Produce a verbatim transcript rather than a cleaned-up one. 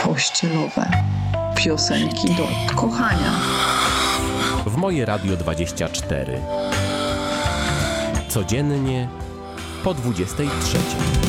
pościelowe. Piosenki do kochania. W moje Radio dwadzieścia cztery. Codziennie po dwudziestej trzeciej.